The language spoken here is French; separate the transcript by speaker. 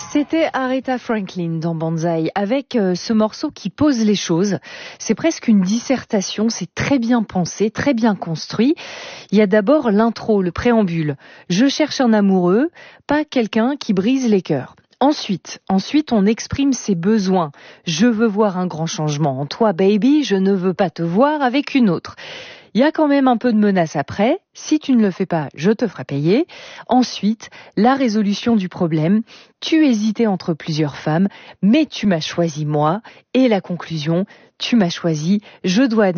Speaker 1: C'était Aretha Franklin dans Banzai avec ce morceau qui pose les choses. C'est presque une dissertation, c'est très bien pensé, très bien construit. Il y a d'abord l'intro, le préambule. Je cherche un amoureux, pas quelqu'un qui brise les cœurs. Ensuite, on exprime ses besoins. Je veux voir un grand changement en toi, baby, je ne veux pas te voir avec une autre. Il y a quand même un peu de menace après. Si tu ne le fais pas, je te ferai payer. Ensuite, la résolution du problème. Tu hésitais entre plusieurs femmes, mais tu m'as choisi moi. Et la conclusion, tu m'as choisi, je dois admettre